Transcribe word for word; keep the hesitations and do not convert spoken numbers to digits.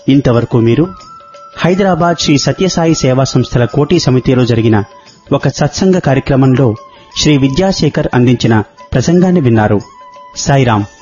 ఇంతవరకు మీరు హైదరాబాద్ శ్రీ సత్యసాయి సేవా సంస్థల కోటి సమితిలో జరిగిన ఒక సత్సంగ కార్యక్రమంలో శ్రీ విద్యాశేఖర్ అందించిన ప్రసంగాన్ని విన్నారు. సాయిరాం.